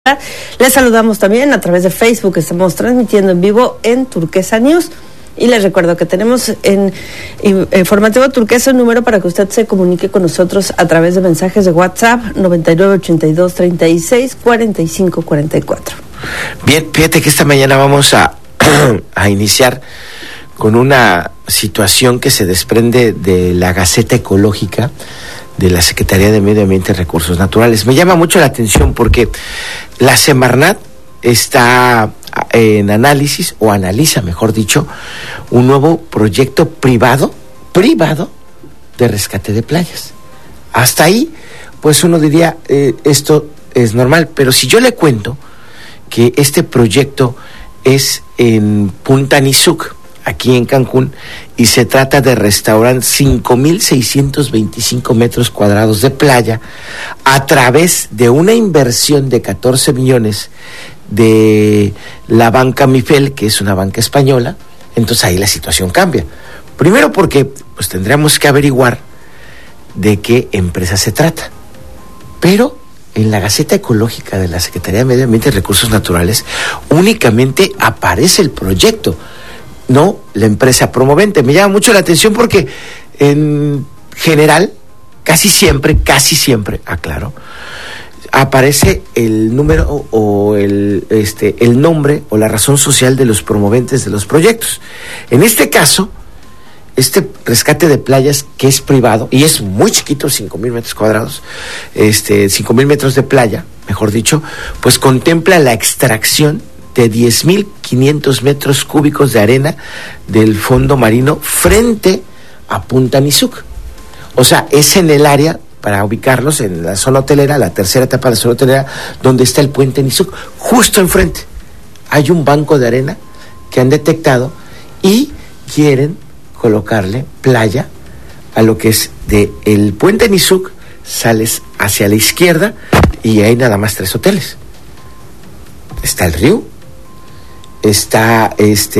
Les saludamos también a través de Facebook. Estamos transmitiendo en vivo en Turquesa News. Y les recuerdo que tenemos en informativo Turquesa un número para que usted se comunique con nosotros a través de mensajes de WhatsApp 9982364544. Bien, fíjate que esta mañana vamos a iniciar con una situación que se desprende de la Gaceta Ecológica de la Secretaría de Medio Ambiente y Recursos Naturales. Me llama mucho la atención porque la Semarnat está en análisis, o analiza, mejor dicho, un nuevo proyecto privado de rescate de playas. Hasta ahí, pues uno diría, esto es normal, pero si yo le cuento que este proyecto es en Punta Nizuc, aquí en Cancún, y se trata de restaurar 5,625 metros cuadrados de playa a través de una inversión de 14 millones de la banca Mifel, que es una banca española. Entonces ahí la situación cambia. Primero porque pues tendríamos que averiguar de qué empresa se trata. Pero en la Gaceta Ecológica de la Secretaría de Medio Ambiente y Recursos Naturales únicamente aparece el proyecto, no la empresa promovente. Me llama mucho la atención porque en general, casi siempre, aclaro, aparece el número o el nombre o la razón social de los promoventes de los proyectos. En este caso, este rescate de playas, que es privado y es muy chiquito, 5,000 metros cuadrados, 5,000 metros de playa, mejor dicho, pues contempla la extracción de 10,500 metros cúbicos de arena del fondo marino frente a Punta Nizuc. O sea, es en el área, para ubicarlos, en la zona hotelera, la tercera etapa de la zona hotelera, donde está el puente Nizuc. Justo enfrente hay un banco de arena que han detectado y quieren colocarle playa a lo que es de el puente Nizuc. Sales hacia la izquierda y hay nada más 3 hoteles. Está el río, está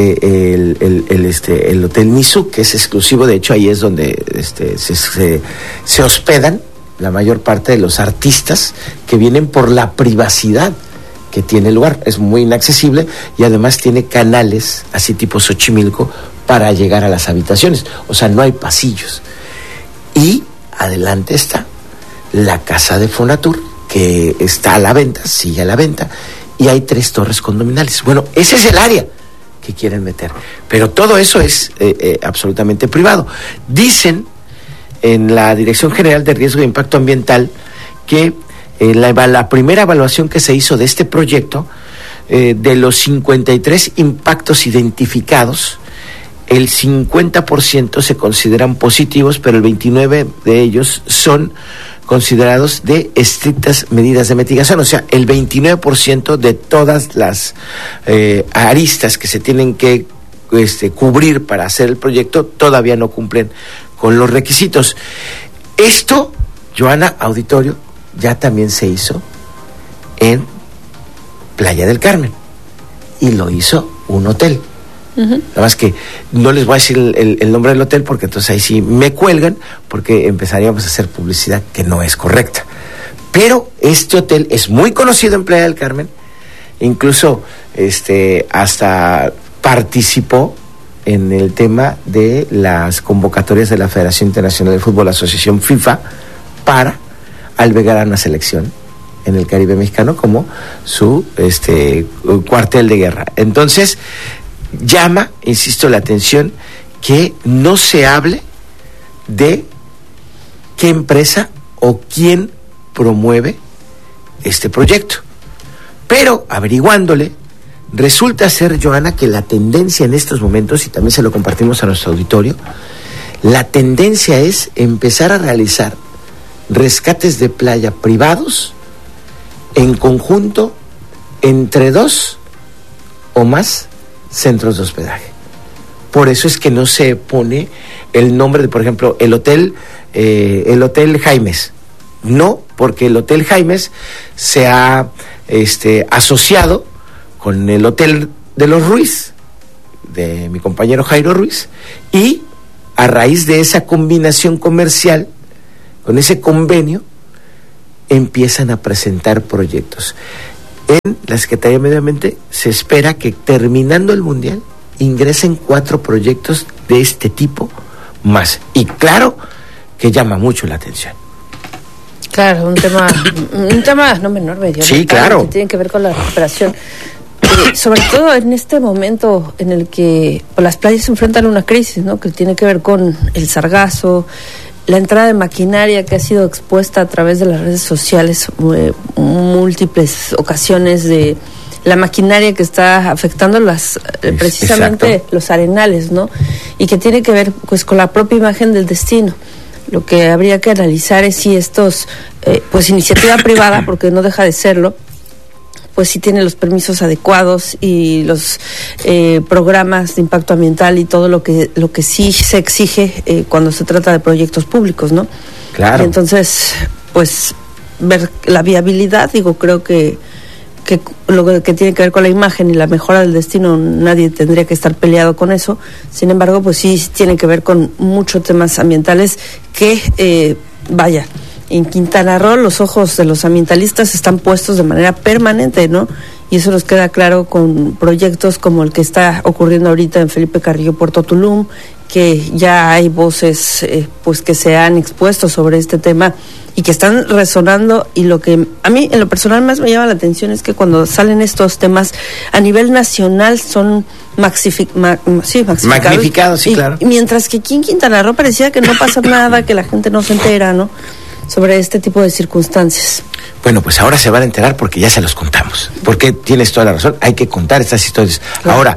el Hotel Nizuc, que es exclusivo. De hecho, ahí es donde se hospedan la mayor parte de los artistas que vienen por la privacidad que tiene el lugar. Es muy inaccesible y además tiene canales así tipo Xochimilco para llegar a las habitaciones. O sea, no hay pasillos. Y adelante está la casa de Fonatur, que está a la venta, sigue a la venta, y hay 3 torres condominales. Bueno, ese es el área que quieren meter, pero todo eso es absolutamente privado. Dicen en la Dirección General de Riesgo e Impacto Ambiental que la primera evaluación que se hizo de este proyecto, de los 53 impactos identificados, el 50% se consideran positivos, pero el 29% de ellos son considerados de estrictas medidas de mitigación. O sea, el 29% de todas las aristas que se tienen que cubrir para hacer el proyecto todavía no cumplen con los requisitos. Esto, Joana, auditorio, ya también se hizo en Playa del Carmen y lo hizo un hotel. Uh-huh. Nada más que no les voy a decir el nombre del hotel, porque entonces ahí sí me cuelgan, porque empezaríamos a hacer publicidad que no es correcta. Pero este hotel es muy conocido en Playa del Carmen, incluso hasta participó en el tema de las convocatorias de la Federación Internacional de Fútbol, la Asociación FIFA, para albergar a una selección en el Caribe mexicano como su cuartel de guerra. Entonces llama, insisto, la atención que no se hable de qué empresa o quién promueve este proyecto. Pero averiguándole, resulta ser, Joana, que la tendencia en estos momentos, y también se lo compartimos a nuestro auditorio, la tendencia es empezar a realizar rescates de playa privados en conjunto entre 2 o más centros de hospedaje. Por eso es que no se pone el nombre de, por ejemplo, el hotel Jaimes. No, porque el Hotel Jaimes se ha asociado con el Hotel de los Ruiz, de mi compañero Jairo Ruiz, y a raíz de esa combinación comercial, con ese convenio, empiezan a presentar proyectos. en la Secretaría de Medio Ambiente se espera que terminando el Mundial ingresen 4 proyectos de este tipo más. Y claro que llama mucho la atención. Claro, un tema no menor, medio. Sí, claro. Que tiene que ver con la recuperación. Sobre todo en este momento en el que las playas se enfrentan a una crisis, ¿no? Que tiene que ver con el sargazo, la entrada de maquinaria que ha sido expuesta a través de las redes sociales, múltiples ocasiones de la maquinaria que está afectando precisamente Exacto. los arenales, ¿no? Y que tiene que ver pues con la propia imagen del destino. Lo que habría que analizar es si estos, pues iniciativa privada, porque no deja de serlo, pues sí tiene los permisos adecuados y los programas de impacto ambiental y todo lo que sí se exige cuando se trata de proyectos públicos, ¿no? Claro. Y entonces, pues ver la viabilidad, creo que lo que tiene que ver con la imagen y la mejora del destino, nadie tendría que estar peleado con eso. Sin embargo, pues sí tiene que ver con muchos temas ambientales que, en Quintana Roo los ojos de los ambientalistas están puestos de manera permanente, ¿no? Y eso nos queda claro con proyectos como el que está ocurriendo ahorita en Felipe Carrillo, Puerto Tulum, que ya hay voces pues que se han expuesto sobre este tema y que están resonando, y lo que a mí en lo personal más me llama la atención es que cuando salen estos temas a nivel nacional son magnificados, sí, claro. Y mientras que aquí en Quintana Roo parecía que no pasa nada, que la gente no se entera, ¿no?, sobre este tipo de circunstancias. Bueno, pues ahora se van a enterar porque ya se los contamos. Porque tienes toda la razón, hay que contar estas historias. Claro. Ahora,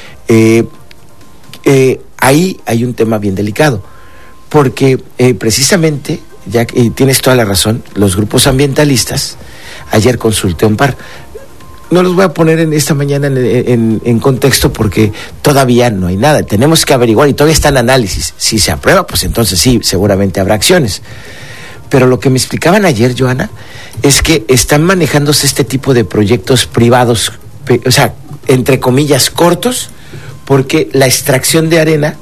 ahí hay un tema bien delicado, porque precisamente, y tienes toda la razón, los grupos ambientalistas, ayer consulté un par, no los voy a poner en esta mañana en contexto porque todavía no hay nada, tenemos que averiguar y todavía está en análisis. Si se aprueba, pues entonces sí, seguramente habrá acciones. Pero lo que me explicaban ayer, Joana, es que están manejándose este tipo de proyectos privados, o sea, entre comillas, cortos, porque la extracción de arena,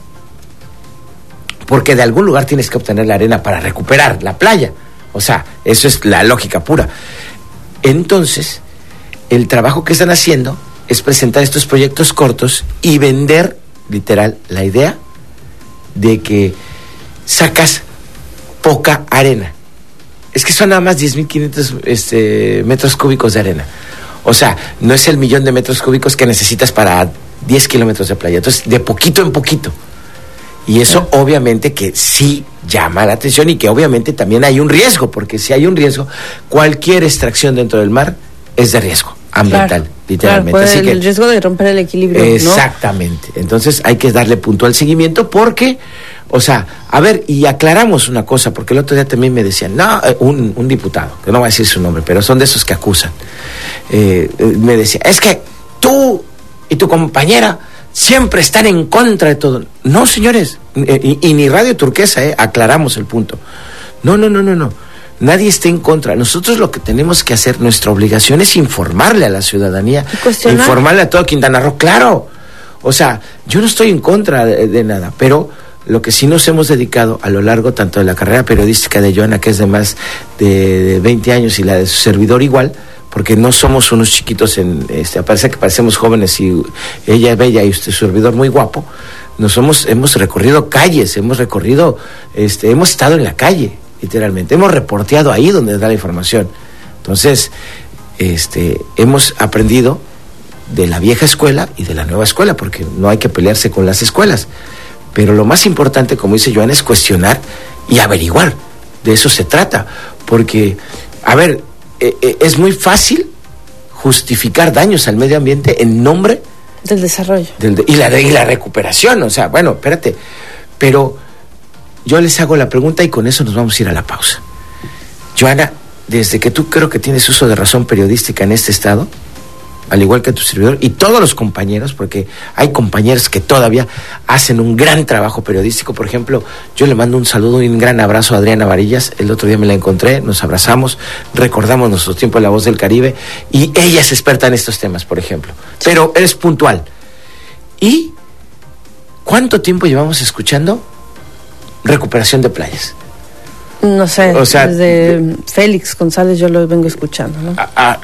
porque de algún lugar tienes que obtener la arena para recuperar la playa. O sea, eso es la lógica pura. Entonces, el trabajo que están haciendo es presentar estos proyectos cortos y vender, literal, la idea de que sacas poca arena. Es que son nada más 10.500 metros cúbicos de arena. O sea, no es el 1,000,000 de metros cúbicos que necesitas para 10 kilómetros de playa. Entonces, de poquito en poquito. Y eso obviamente que sí llama la atención y que obviamente también hay un riesgo, porque si hay un riesgo, cualquier extracción dentro del mar es de riesgo ambiental, literalmente. Claro, así que el riesgo de romper el equilibrio, exactamente, ¿no? Entonces hay que darle puntual seguimiento porque, o sea, a ver, y aclaramos una cosa, porque el otro día también me decían, no, un diputado, que no va a decir su nombre, pero son de esos que acusan, me decía, es que tú y tu compañera siempre están en contra de todo. No, señores, y ni Radio Turquesa, aclaramos el punto. No. Nadie está en contra. Nosotros lo que tenemos que hacer, nuestra obligación es informarle a la ciudadanía, informarle a todo Quintana Roo, claro. O sea, yo no estoy en contra de nada, pero lo que sí nos hemos dedicado a lo largo tanto de la carrera periodística de Joana, que es de más de 20 años, y la de su servidor igual, porque no somos unos chiquitos parece que parecemos jóvenes y ella es bella y usted servidor muy guapo. Hemos recorrido calles, hemos estado en la calle, literalmente, hemos reporteado ahí donde da la información. Entonces, hemos aprendido de la vieja escuela y de la nueva escuela, porque no hay que pelearse con las escuelas. Pero lo más importante, como dice Joana, es cuestionar y averiguar. De eso se trata, porque, a ver, es muy fácil justificar daños al medio ambiente en nombre del desarrollo y la recuperación. O sea, bueno, espérate, pero yo les hago la pregunta y con eso nos vamos a ir a la pausa. Joana, desde que tú creo que tienes uso de razón periodística en este estado, al igual que tu servidor y todos los compañeros, porque hay compañeros que todavía hacen un gran trabajo periodístico. Por ejemplo, yo le mando un saludo y un gran abrazo a Adriana Varillas. El otro día me la encontré, nos abrazamos, recordamos nuestro tiempo en La Voz del Caribe, y ella es experta en estos temas, por ejemplo. Pero eres puntual. ¿Y cuánto tiempo llevamos escuchando recuperación de playas? No sé, o sea, desde Félix González yo lo vengo escuchando, ¿no?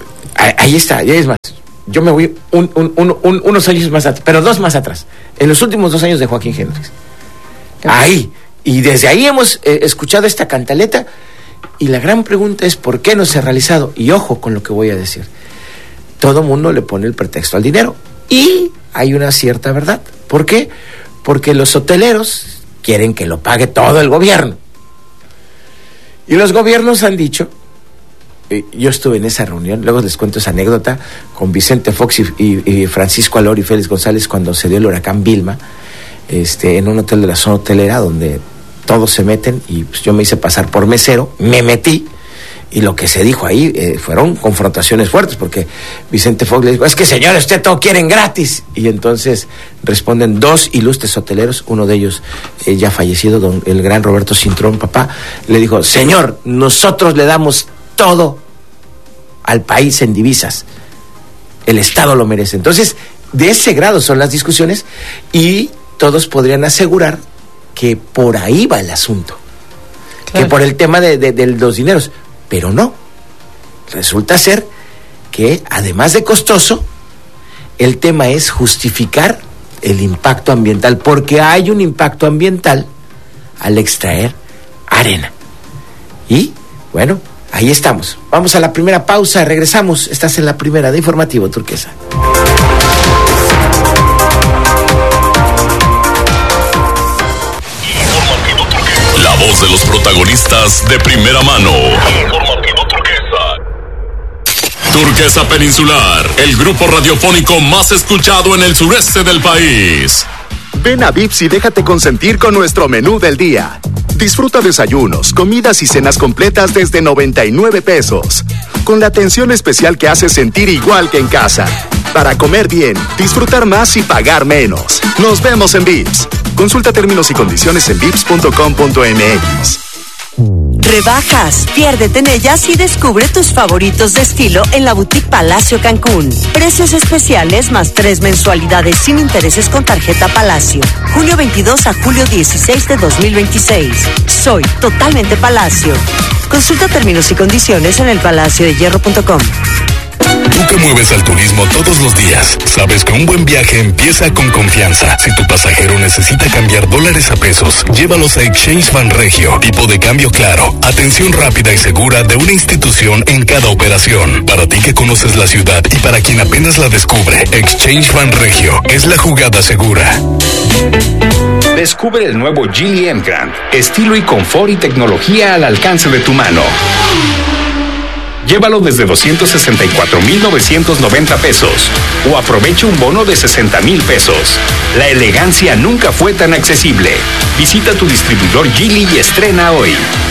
ahí está, ya es más. Yo me voy unos años más atrás, pero 2 más atrás. En los últimos 2 años de Joaquín Hendrix. Ahí. Y desde ahí hemos escuchado esta cantaleta. Y la gran pregunta es, ¿por qué no se ha realizado? Y ojo con lo que voy a decir. Todo mundo le pone el pretexto al dinero. Y hay una cierta verdad. ¿Por qué? Porque los hoteleros quieren que lo pague todo el gobierno. Y los gobiernos han dicho... Yo estuve en esa reunión, luego les cuento esa anécdota, con Vicente Fox y Francisco Alor y Félix González cuando se dio el huracán Vilma, en un hotel de la zona hotelera donde todos se meten, y pues yo me hice pasar por mesero, me metí, y lo que se dijo ahí fueron confrontaciones fuertes, porque Vicente Fox le dijo, es que señores, usted todo quieren gratis, y entonces responden 2 ilustres hoteleros, uno de ellos ya fallecido, el gran Roberto Cintrón, papá, le dijo, señor, nosotros le damos todo al país en divisas, el Estado lo merece. Entonces, de ese grado son las discusiones, y todos podrían asegurar que por ahí va el asunto, claro, que por el tema de los dineros, pero no, resulta ser que además de costoso, el tema es justificar el impacto ambiental, porque hay un impacto ambiental al extraer arena. Y bueno, ahí estamos. Vamos a la primera pausa, regresamos. Estás en la primera de Informativo Turquesa. La voz de los protagonistas de primera mano. Informativo Turquesa. Turquesa Peninsular, el grupo radiofónico más escuchado en el sureste del país. Ven a Vips y déjate consentir con nuestro menú del día. Disfruta desayunos, comidas y cenas completas desde 99 pesos. Con la atención especial que hace sentir igual que en casa. Para comer bien, disfrutar más y pagar menos. Nos vemos en Vips. Consulta términos y condiciones en vips.com.mx. Rebajas, piérdete en ellas y descubre tus favoritos de estilo en la Boutique Palacio Cancún. Precios especiales más 3 mensualidades sin intereses con tarjeta Palacio. Junio 22 a julio 16 de 2026. Soy totalmente Palacio. Consulta términos y condiciones en elpalaciodehierro.com. Tú que mueves al turismo todos los días, sabes que un buen viaje empieza con confianza. Si tu pasajero necesita cambiar dólares a pesos, llévalos a Exchange Banregio. Tipo de cambio claro, atención rápida y segura de una institución en cada operación. Para ti que conoces la ciudad y para quien apenas la descubre, Exchange Banregio es la jugada segura. Descubre el nuevo Geely M-Grand. Estilo y confort y tecnología al alcance de tu mano. Llévalo desde 264,990 pesos o aproveche un bono de 60,000 pesos. La elegancia nunca fue tan accesible. Visita tu distribuidor Geely y estrena hoy.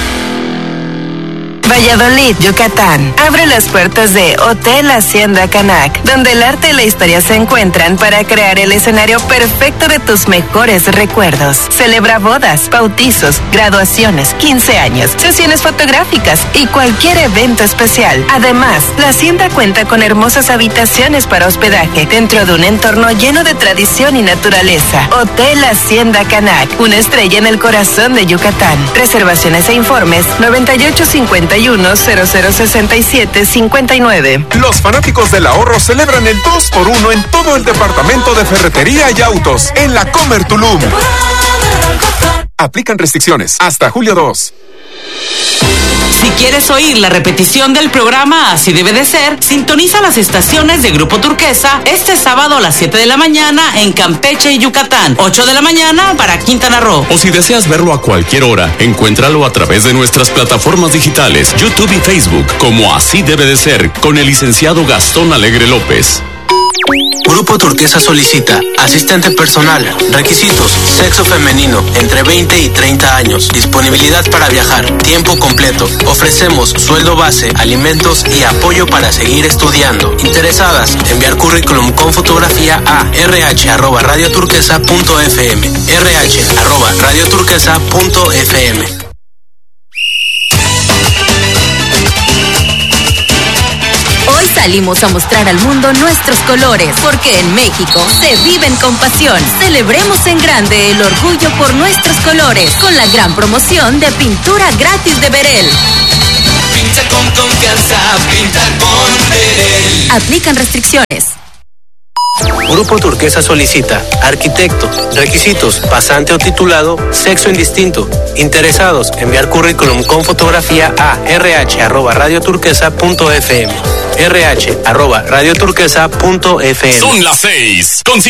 Valladolid, Yucatán. Abre las puertas de Hotel Hacienda Canac, donde el arte y la historia se encuentran para crear el escenario perfecto de tus mejores recuerdos. Celebra bodas, bautizos, graduaciones, 15 años, sesiones fotográficas y cualquier evento especial. Además, la Hacienda cuenta con hermosas habitaciones para hospedaje dentro de un entorno lleno de tradición y naturaleza. Hotel Hacienda Canac, una estrella en el corazón de Yucatán. Reservaciones e informes 9851-0067-59. Los fanáticos del ahorro celebran el 2x1 en todo el departamento de ferretería y autos en la Comer Tulum. Aplican restricciones hasta julio 2. Si quieres oír la repetición del programa Así Debe de Ser, sintoniza las estaciones de Grupo Turquesa este sábado a las 7 de la mañana en Campeche y Yucatán, 8 de la mañana para Quintana Roo. O si deseas verlo a cualquier hora, encuéntralo a través de nuestras plataformas digitales, YouTube y Facebook, como Así Debe de Ser, con el licenciado Gastón Alegre López. Grupo Turquesa solicita asistente personal, requisitos, sexo femenino, entre 20 y 30 años, disponibilidad para viajar, tiempo completo. Ofrecemos sueldo base, alimentos y apoyo para seguir estudiando. Interesadas, enviar currículum con fotografía a rh@radioturquesa.fm, rh@radioturquesa.fm. Hoy salimos a mostrar al mundo nuestros colores, porque en México se viven con pasión. Celebremos en grande el orgullo por nuestros colores, con la gran promoción de pintura gratis de Berel. Pinta con confianza, pinta con Verel. Aplican restricciones. Grupo Turquesa solicita arquitecto, requisitos, pasante o titulado, sexo indistinto. Interesados, enviar currículum con fotografía a rh@radioturquesa.fm. rh@radioturquesa.fm. Son las 6.